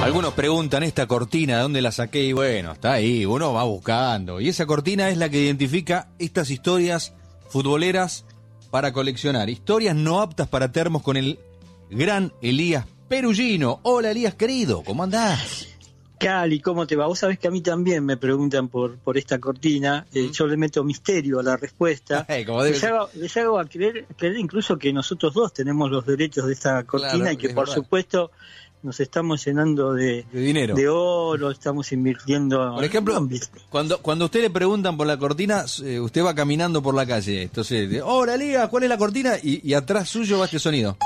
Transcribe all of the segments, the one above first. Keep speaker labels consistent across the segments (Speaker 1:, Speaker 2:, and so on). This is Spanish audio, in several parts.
Speaker 1: Algunos preguntan, ¿esta cortina de dónde la saqué? Y bueno, está ahí, uno va buscando. Y esa cortina es la que identifica estas historias futboleras para coleccionar. Historias no aptas para termos con el gran Elías Perugino. Hola Elías, querido, ¿cómo andás?
Speaker 2: Cali, ¿cómo te va? Vos sabés que a mí también me preguntan por esta cortina. Yo le meto misterio a la respuesta. Les hago a creer incluso que nosotros dos tenemos los derechos de esta cortina, claro, y que por supuesto nos estamos llenando de dinero, de oro, estamos invirtiendo.
Speaker 1: Por ejemplo, cuando usted le preguntan por la cortina, usted va caminando por la calle. Entonces, hola Elías, ¿cuál es la cortina? Y atrás suyo va este sonido.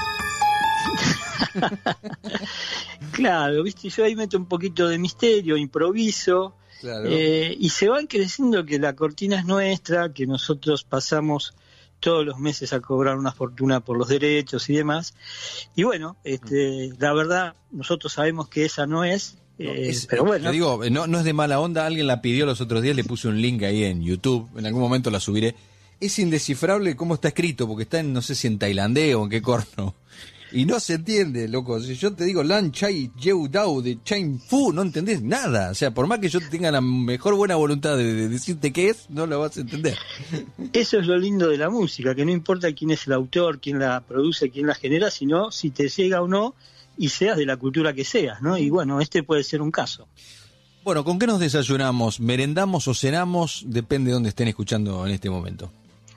Speaker 2: Claro, viste, yo ahí meto un poquito de misterio, improviso, claro. Y se van creciendo que la cortina es nuestra, que nosotros pasamos todos los meses a cobrar una fortuna por los derechos y demás. Y bueno, la verdad, nosotros sabemos que esa no es, pero bueno.
Speaker 1: Te digo, no es de mala onda, alguien la pidió los otros días, le puse un link ahí en YouTube, en algún momento la subiré. Es indescifrable cómo está escrito, porque está en, no sé si en tailandés o en qué corno. Y no se entiende, loco. Si yo te digo Lan Chai Yeu Dao de Chain Fu, no entendés nada. O sea, por más que yo tenga la mejor buena voluntad de decirte qué es, no lo vas a entender.
Speaker 2: Eso es lo lindo de la música, que no importa quién es el autor, quién la produce, quién la genera, sino si te llega o no, y seas de la cultura que seas, ¿no? Y bueno, este puede ser un caso.
Speaker 1: Bueno, ¿con qué nos desayunamos? ¿Merendamos o cenamos? Depende de dónde estén escuchando en este momento.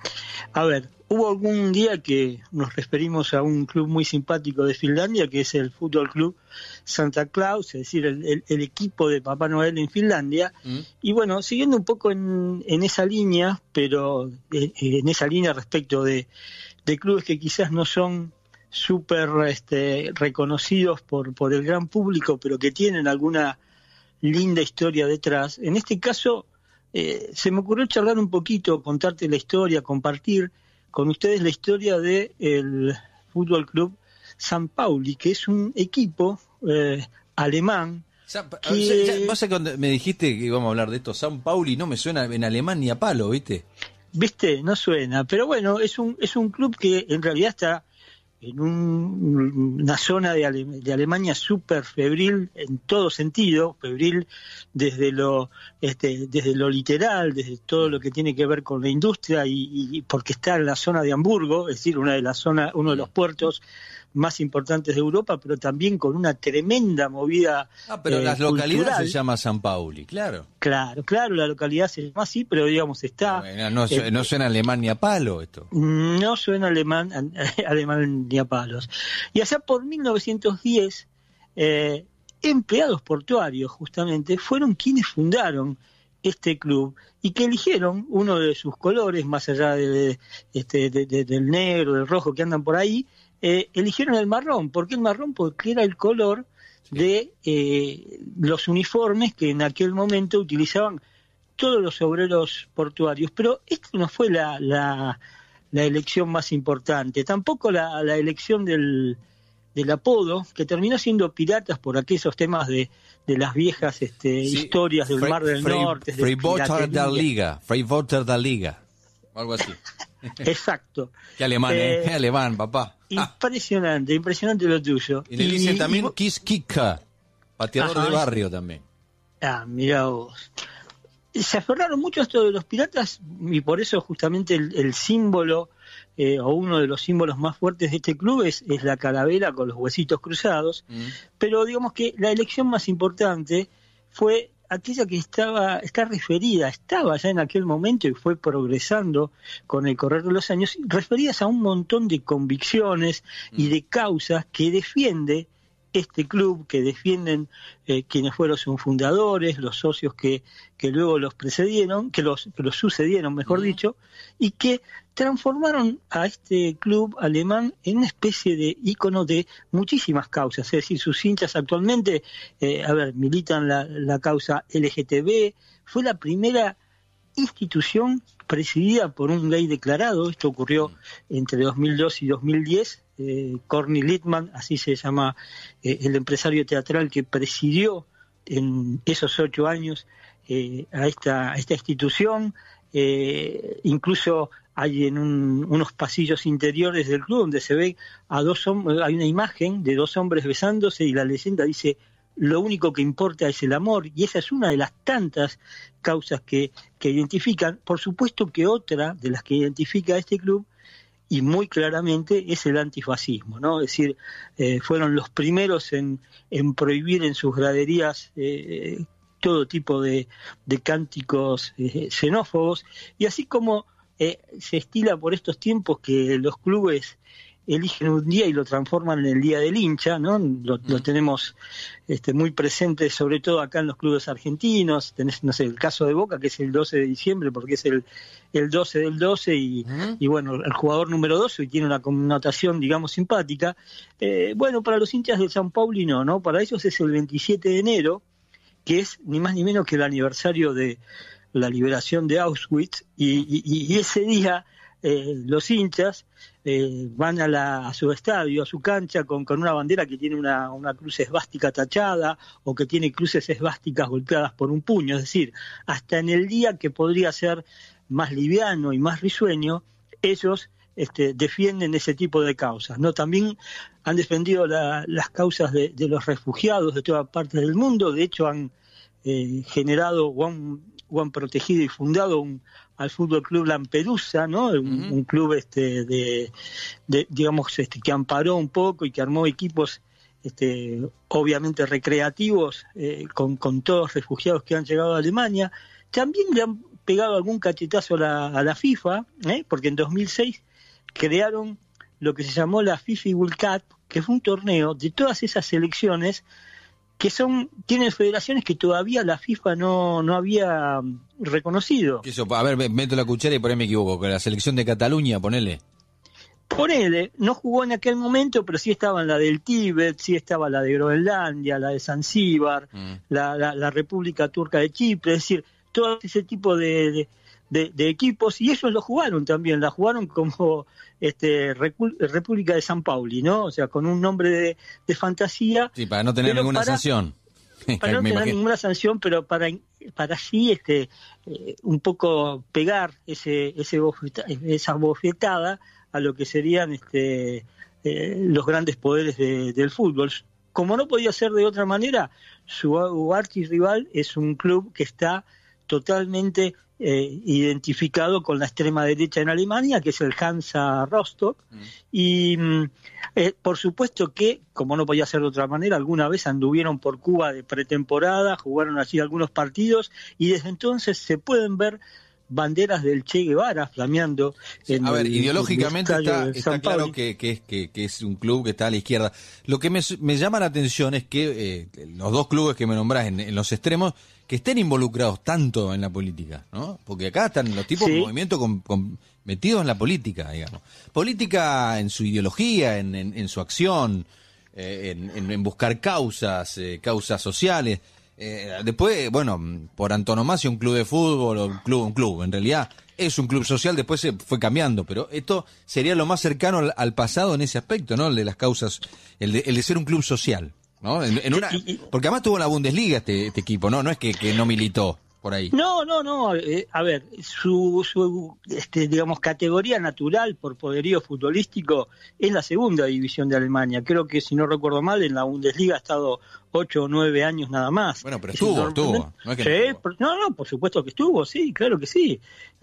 Speaker 2: A ver, hubo algún día que nos referimos a un club muy simpático de Finlandia, que es el Fútbol Club Santa Claus, es decir, el equipo de Papá Noel en Finlandia. Y bueno, siguiendo un poco en esa línea, pero en esa línea respecto de clubes que quizás no son súper reconocidos por el gran público, pero que tienen alguna linda historia detrás. En este caso, se me ocurrió charlar un poquito, contarte la historia, compartir con ustedes la historia del Fútbol Club San Pauli, que es un equipo alemán.
Speaker 1: Vos sabés cuando me dijiste que íbamos a hablar de esto, San Pauli no me suena en alemán ni a palo, ¿viste?
Speaker 2: ¿Viste? No suena, pero bueno, es un club que en realidad está en una zona de Alemania súper febril en todo sentido, febril desde lo literal, desde todo lo que tiene que ver con la industria y porque está en la zona de Hamburgo, es decir, uno de los puertos más importantes de Europa, pero también con una tremenda movida
Speaker 1: pero la localidad
Speaker 2: cultural.
Speaker 1: Se llama San Pauli, claro.
Speaker 2: Claro, la localidad se llama así, pero digamos está...
Speaker 1: Bueno, no suena alemán ni a palo esto.
Speaker 2: No suena alemán ni a palos. Y allá por 1910, empleados portuarios justamente fueron quienes fundaron este club y que eligieron uno de sus colores, más allá del negro, del rojo que andan por ahí, eligieron el marrón. ¿Por qué el marrón? Porque era el color de los uniformes que en aquel momento utilizaban todos los obreros portuarios. Pero esta no fue la elección más importante, tampoco la elección del apodo, que terminó siendo Piratas por aquellos temas de las viejas historias del Mar del Norte.
Speaker 1: Freiburger der Liga, algo así.
Speaker 2: Exacto.
Speaker 1: Qué alemán, qué alemán, papá.
Speaker 2: Impresionante lo tuyo.
Speaker 1: Y le dicen también Kiss Kicker, pateador de barrio también.
Speaker 2: Mirá vos. Se aferraron mucho a esto de los piratas y por eso justamente el símbolo o uno de los símbolos más fuertes de este club es la calavera con los huesitos cruzados, pero digamos que la elección más importante fue aquella que estaba ya en aquel momento y fue progresando con el correr de los años, referidas a un montón de convicciones y de causas que defiende este club, que defienden quienes fueron sus fundadores, los socios que luego los precedieron, que los sucedieron, mejor dicho, y que transformaron a este club alemán en una especie de ícono de muchísimas causas. Es decir, sus hinchas actualmente, militan la causa LGTB, fue la primera institución presidida por un gay declarado. Esto ocurrió entre 2002 y 2010. Corny Littman, así se llama el empresario teatral que presidió en esos 8 años a esta institución. Incluso hay en unos pasillos interiores del club donde se ve a dos hombres, hay una imagen de 2 hombres besándose y la leyenda dice lo único que importa es el amor, y esa es una de las tantas causas que identifican. Por supuesto que otra de las que identifica a este club, y muy claramente, es el antifascismo, ¿no? Es decir, fueron los primeros en prohibir en sus graderías todo tipo de cánticos xenófobos, y así como se estila por estos tiempos que los clubes eligen un día y lo transforman en el Día del Hincha, ¿no? Lo tenemos muy presente, sobre todo acá en los clubes argentinos. Tenés, no sé, el caso de Boca, que es el 12 de diciembre, porque es el 12 del 12, y bueno, el jugador número 12, y tiene una connotación, digamos, simpática. Bueno, para los hinchas del San Pauli no, para ellos es el 27 de enero, que es ni más ni menos que el aniversario de la liberación de Auschwitz, y ese día los hinchas van a su estadio, a su cancha, con una bandera que tiene una cruz esvástica tachada, o que tiene cruces esvásticas golpeadas por un puño. Es decir, hasta en el día que podría ser más liviano y más risueño, ellos defienden ese tipo de causas, ¿no? También han defendido las causas de los refugiados de todas partes del mundo. De hecho, han generado o han protegido y fundado al Fútbol Club Lampedusa, ¿no? Un club digamos, que amparó un poco y que armó equipos obviamente recreativos con todos los refugiados que han llegado a Alemania. También le han pegado algún cachetazo a la FIFA, porque en 2006 crearon lo que se llamó la FIFA World Cup, que fue un torneo de todas esas selecciones que tienen federaciones que todavía la FIFA no había reconocido.
Speaker 1: Eso, a ver, meto la cuchara y por ahí me equivoco, con la selección de Cataluña, ponele,
Speaker 2: no jugó en aquel momento, pero sí estaba la del Tíbet, sí estaba la de Groenlandia, la de Zanzíbar, la República Turca de Chipre, es decir, todo ese tipo de equipos, y ellos lo jugaron también, la jugaron como República de San Pauli, ¿no? O sea, con un nombre de fantasía.
Speaker 1: Sí, para no tener ninguna sanción.
Speaker 2: Para no tener ninguna sanción, pero para sí un poco pegar esa bofetada a lo que serían los grandes poderes del fútbol. Como no podía ser de otra manera, su archirrival es un club que está totalmente identificado con la extrema derecha en Alemania, que es el Hansa Rostock, y por supuesto que, como no podía ser de otra manera, alguna vez anduvieron por Cuba de pretemporada, jugaron allí algunos partidos, y desde entonces se pueden ver banderas del Che Guevara flameando.
Speaker 1: Ideológicamente está claro que es un club que está a la izquierda. Lo que me llama la atención es que los dos clubes que me nombrás en los extremos, que estén involucrados tanto en la política, ¿no? Porque acá están los tipos de movimiento metidos en la política, digamos. Política en su ideología, en su acción, en buscar causas sociales. Después, bueno, por antonomasia un club de fútbol o un club, en realidad es un club social, después se fue cambiando, pero esto sería lo más cercano al pasado en ese aspecto, ¿no? El de las causas, el de ser un club social, ¿no? Porque además tuvo la Bundesliga este equipo, ¿no? No es que no militó por ahí.
Speaker 2: No. A ver, su digamos, categoría natural por poderío futbolístico es la segunda división de Alemania. Creo que, si no recuerdo mal, en la Bundesliga ha estado 8 o 9 años nada más.
Speaker 1: Bueno, pero estuvo. No es que
Speaker 2: no, por supuesto que estuvo, sí, claro que sí.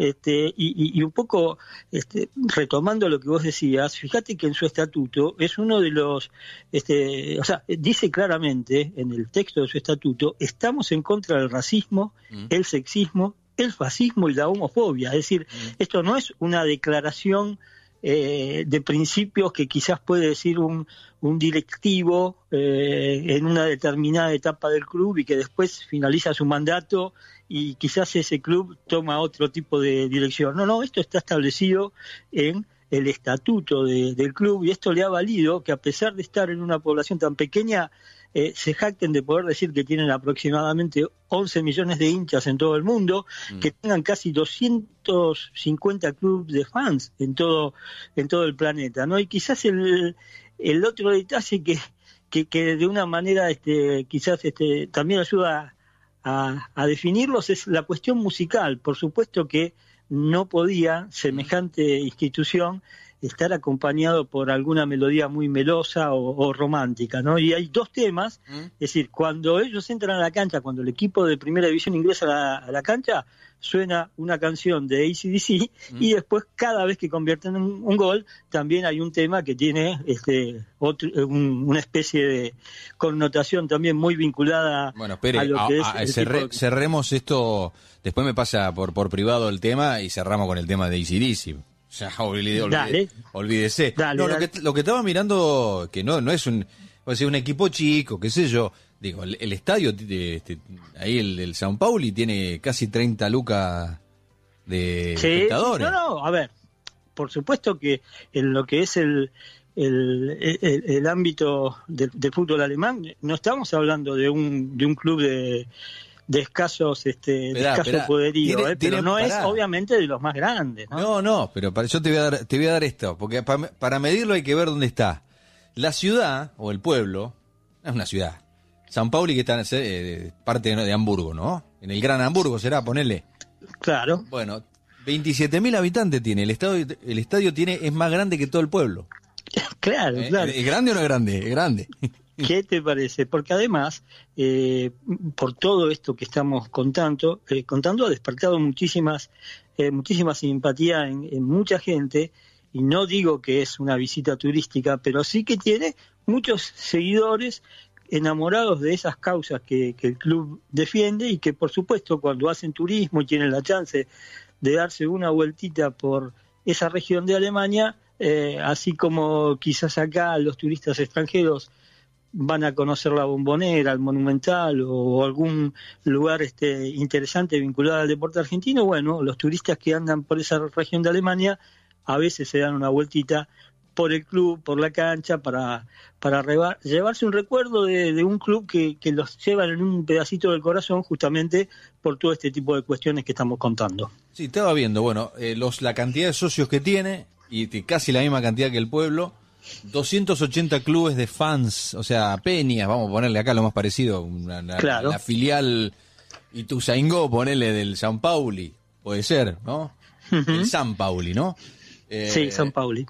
Speaker 2: Y un poco retomando lo que vos decías, fíjate que en su estatuto es uno de los, o sea, dice claramente en el texto de su estatuto: estamos en contra del racismo, el sexismo, el fascismo y la homofobia. Es decir, esto no es una declaración de principios que quizás puede decir un directivo en una determinada etapa del club y que después finaliza su mandato y quizás ese club toma otro tipo de dirección. No, esto está establecido en el estatuto del club, y esto le ha valido que, a pesar de estar en una población tan pequeña, se jacten de poder decir que tienen aproximadamente 11 millones de hinchas en todo el mundo, que tengan casi 250 clubes de fans en todo el planeta, ¿no? Y quizás el otro detalle que de una manera quizás también ayuda a definirlos es la cuestión musical. Por supuesto que no podía semejante institución estar acompañado por alguna melodía muy melosa o romántica, ¿no? Y hay dos temas, es decir, cuando ellos entran a la cancha, cuando el equipo de primera división ingresa a la cancha, suena una canción de AC/DC y después cada vez que convierten un gol también hay un tema que tiene una especie de connotación también muy vinculada a lo que es
Speaker 1: cerremos esto, después me pasa por privado el tema y cerramos con el tema de AC/DC. Ya olvídese.
Speaker 2: Dale.
Speaker 1: Lo que estaba mirando, que no es un equipo chico, qué sé yo. Digo, el estadio, ahí el São Paulo tiene casi 30 lucas de espectadores.
Speaker 2: A ver, por supuesto que en lo que es el ámbito del fútbol alemán, no estamos hablando de un club de escasos escaso poderío, pero no es obviamente de los más grandes, ¿no?
Speaker 1: No, pero yo te voy a dar esto, porque para medirlo hay que ver dónde está. La ciudad, o el pueblo, es una ciudad. São Paulo, que está parte de Hamburgo, ¿no? En el Gran Hamburgo será, ponele.
Speaker 2: Claro.
Speaker 1: Bueno, 27.000 habitantes tiene. El estadio es más grande que todo el pueblo.
Speaker 2: Claro.
Speaker 1: ¿Es grande o no es grande? Es grande.
Speaker 2: ¿Qué te parece? Porque además, por todo esto que estamos contando, ha despertado muchísima simpatía en mucha gente, y no digo que es una visita turística, pero sí que tiene muchos seguidores enamorados de esas causas que el club defiende, y que por supuesto cuando hacen turismo y tienen la chance de darse una vueltita por esa región de Alemania, así como quizás acá los turistas extranjeros van a conocer la Bombonera, el Monumental o algún lugar interesante vinculado al deporte argentino, bueno, los turistas que andan por esa región de Alemania a veces se dan una vueltita por el club, por la cancha, para llevarse un recuerdo de un club que los llevan en un pedacito del corazón, justamente por todo este tipo de cuestiones que estamos contando.
Speaker 1: Sí, estaba viendo, bueno, la cantidad de socios que tiene, y casi la misma cantidad que el pueblo, 280 clubes de fans, o sea, peñas, vamos a ponerle acá lo más parecido,
Speaker 2: claro.
Speaker 1: La filial Ituzaingó, ponerle del São Paulo, puede ser, ¿no? El São Paulo, ¿no?
Speaker 2: Sí, São Paulo.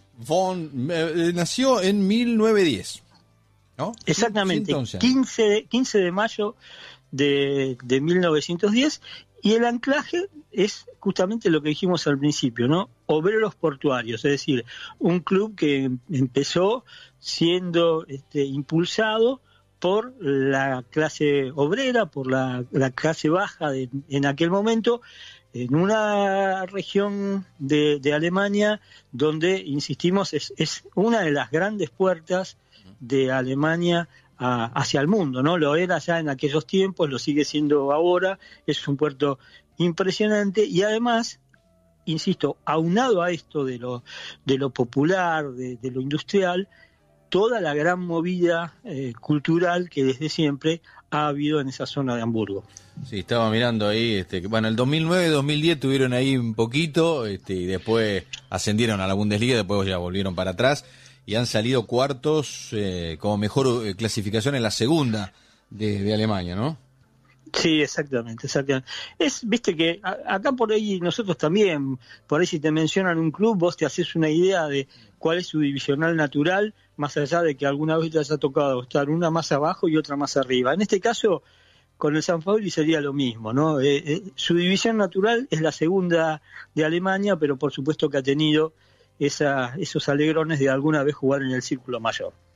Speaker 1: Nació en 1910, ¿no?
Speaker 2: Exactamente, 15 de mayo de 1910, y el anclaje es justamente lo que dijimos al principio, ¿no? Obreros Portuarios, es decir, un club que empezó siendo impulsado por la clase obrera, por la clase baja en aquel momento, en una región de Alemania donde, insistimos, es una de las grandes puertas de Alemania hacia el mundo, ¿no? Lo era ya en aquellos tiempos, lo sigue siendo ahora, es un puerto impresionante, y además, insisto, aunado a esto de lo popular, de lo industrial, toda la gran movida cultural que desde siempre ha habido en esa zona de Hamburgo.
Speaker 1: Sí, estaba mirando ahí, bueno, el 2009-2010 tuvieron ahí un poquito, y después ascendieron a la Bundesliga, después ya volvieron para atrás, y han salido cuartos como mejor clasificación en la segunda de Alemania, ¿no?
Speaker 2: Sí, exactamente. Viste que acá por ahí nosotros también, por ahí si te mencionan un club, vos te haces una idea de cuál es su divisional natural, más allá de que alguna vez te haya tocado estar una más abajo y otra más arriba. En este caso, con el São Paulo sería lo mismo, ¿no? Su división natural es la segunda de Alemania, pero por supuesto que ha tenido esos alegrones de alguna vez jugar en el círculo mayor.